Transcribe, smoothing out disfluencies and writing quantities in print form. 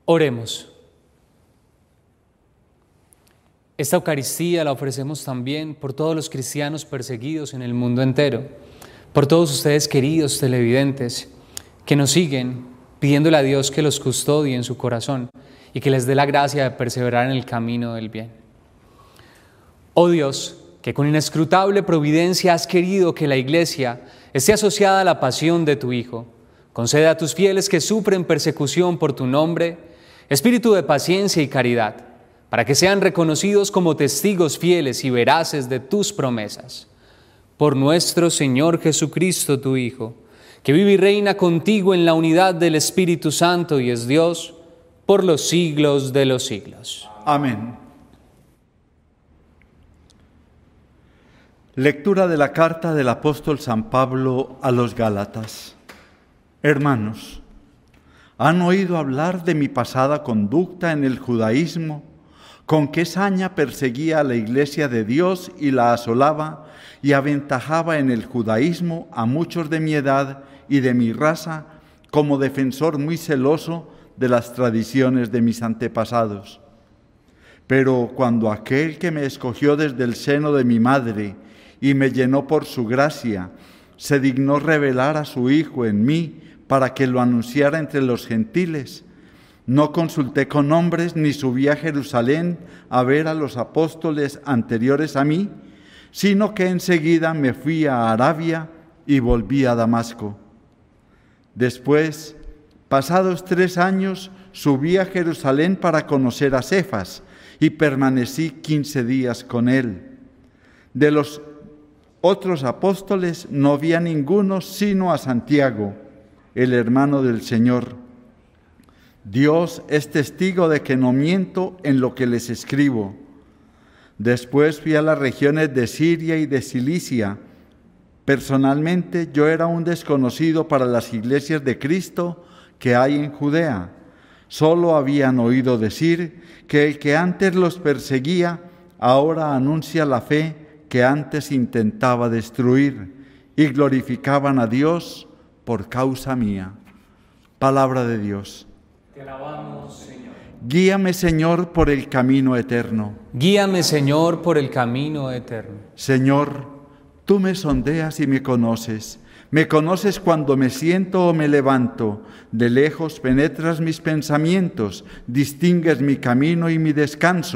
Oremos. Esta Eucaristía la ofrecemos también por todos los cristianos perseguidos en el mundo entero, por todos ustedes queridos televidentes que nos siguen pidiéndole a Dios que los custodie en su corazón y que les dé la gracia de perseverar en el camino del bien. Oh Dios, que con inescrutable providencia has querido que la Iglesia esté asociada a la pasión de tu Hijo, concede a tus fieles que sufren persecución por tu nombre, espíritu de paciencia y caridad, para que sean reconocidos como testigos fieles y veraces de tus promesas. Por nuestro Señor Jesucristo, tu Hijo, que vive y reina contigo en la unidad del Espíritu Santo y es Dios, por los siglos de los siglos. Amén. Lectura de la carta del apóstol San Pablo a los Gálatas. Hermanos, ¿han oído hablar de mi pasada conducta en el judaísmo? Con qué saña perseguía a la iglesia de Dios y la asolaba y aventajaba en el judaísmo a muchos de mi edad y de mi raza como defensor muy celoso de las tradiciones de mis antepasados. Pero cuando aquel que me escogió desde el seno de mi madre y me llenó por su gracia, se dignó revelar a su Hijo en mí para que lo anunciara entre los gentiles, no consulté con hombres ni subí a Jerusalén a ver a los apóstoles anteriores a mí, sino que enseguida me fui a Arabia y volví a Damasco. Después, pasados 3 años, subí a Jerusalén para conocer a Cefas y permanecí 15 días con él. De los otros apóstoles no vi a ninguno sino a Santiago, el hermano del Señor. Dios es testigo de que no miento en lo que les escribo. Después fui a las regiones de Siria y de Cilicia. Personalmente yo era un desconocido para las iglesias de Cristo que hay en Judea. Solo habían oído decir que el que antes los perseguía ahora anuncia la fe que antes intentaba destruir, y glorificaban a Dios por causa mía. Palabra de Dios. Te alabamos, Señor. Guíame, Señor, por el camino eterno. Guíame, Señor, por el camino eterno. Señor, tú me sondeas y me conoces. Me conoces cuando me siento o me levanto. De lejos penetras mis pensamientos, distingues mi camino y mi descanso.